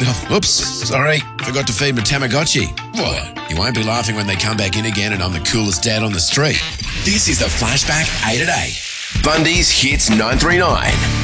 Oops, sorry. Forgot to feed my Tamagotchi. What? You won't be laughing when they come back in again and I'm the coolest dad on the street. This is the Flashback 8 at 8. Bundy's Hits 939.